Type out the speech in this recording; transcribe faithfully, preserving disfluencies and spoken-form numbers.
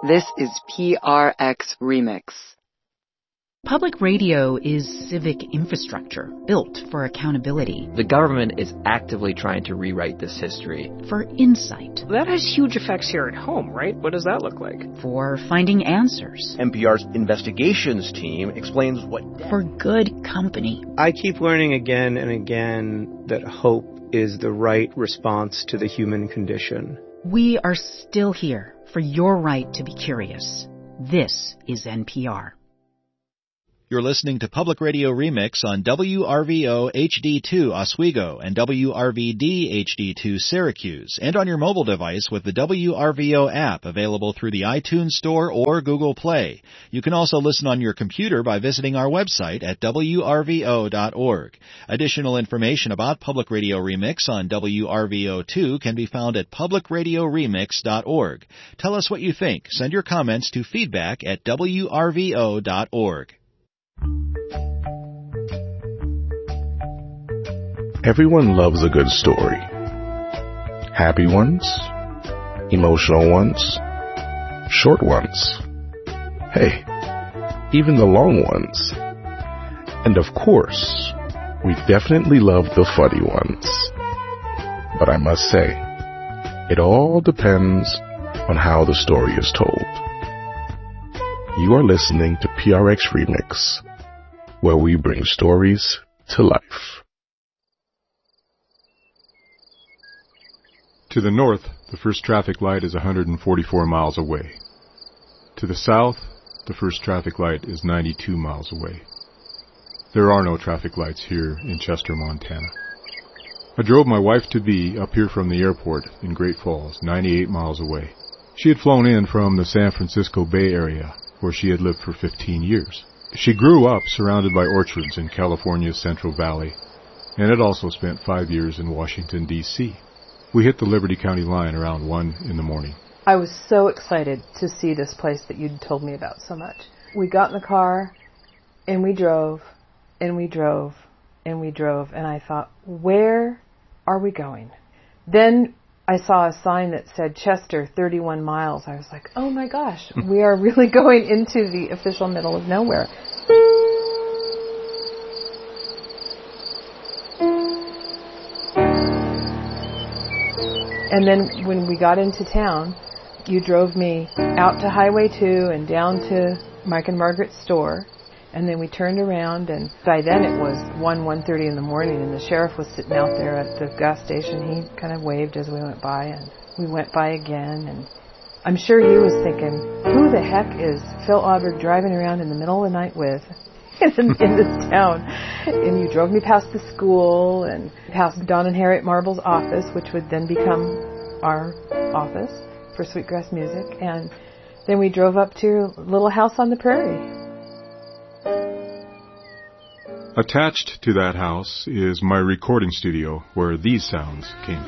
This is P R X Remix. Public radio is civic infrastructure built for accountability. The government is actively trying to rewrite this history. For insight. That has huge effects here at home, right? What does that look like? For finding answers. N P R's investigations team explains what... For good company. I keep learning again and again that hope is the right response to the human condition. We are still here for your right to be curious. This is N P R. You're listening to Public Radio Remix on W R V O H D two Oswego and W R V D H D two Syracuse, and on your mobile device with the W R V O app available through the iTunes Store or Google Play. You can also listen on your computer by visiting our website at W R V O dot org. Additional information about Public Radio Remix on W R V O two can be found at public radio remix dot org. Tell us what you think. Send your comments to feedback at W R V O dot org. Everyone loves a good story. Happy ones, emotional ones, short ones. Hey, even the long ones. And of course, we definitely love the funny ones. But I must say, it all depends on how the story is told. You are listening to P R X Remix, where we bring stories to life. To the north, the first traffic light is one hundred forty-four miles away. To the south, the first traffic light is ninety-two miles away. There are no traffic lights here in Chester, Montana. I drove my wife-to-be up here from the airport in Great Falls, ninety-eight miles away. She had flown in from the San Francisco Bay Area, where she had lived for fifteen years. She grew up surrounded by orchards in California's Central Valley, and had also spent five years in Washington, D C We hit the Liberty County line around one in the morning. I was so excited to see this place that you'd told me about so much. We got in the car, and we drove, and we drove, and we drove, and I thought, where are we going? Then I saw a sign that said Chester, thirty-one miles. I was like, oh my gosh, we are really going into the official middle of nowhere. And then when we got into town, you drove me out to Highway two and down to Mike and Margaret's store. And then we turned around, and by then it was one, one thirty in the morning, and the sheriff was sitting out there at the gas station. He kind of waved as we went by, and we went by again. And I'm sure he was thinking, who the heck is Phil Auberg driving around in the middle of the night with in, in this town? And you drove me past the school and past Don and Harriet Marble's office, which would then become our office for Sweetgrass Music. And then we drove up to your little house on the prairie. Attached to that house is my recording studio where these sounds came from.